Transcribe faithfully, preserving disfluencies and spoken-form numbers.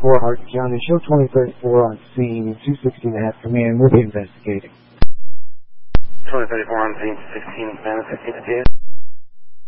thirty-four Hardin County, show twenty thirty-four on scene, two sixteen and a half command, we'll be investigating. twenty thirty-four on scene, sixteen, command, sixteen to